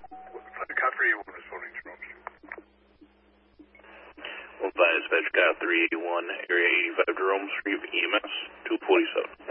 Car 381 responding to Jerome Street. 15 dispatch, Car 381, area 85 Jerome Street, EMS 247.